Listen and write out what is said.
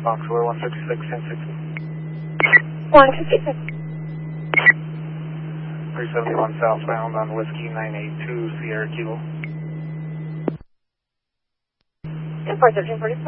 Foxwell 156, 156. 371 southbound on Whiskey 982 Sierra Kilo. And 413,